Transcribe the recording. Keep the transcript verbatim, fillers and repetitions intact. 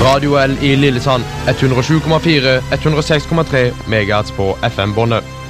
Radio L i Lillesand, ett hundre og sju komma fire, ett hundre og seks komma tre megahertz på F M-båndet.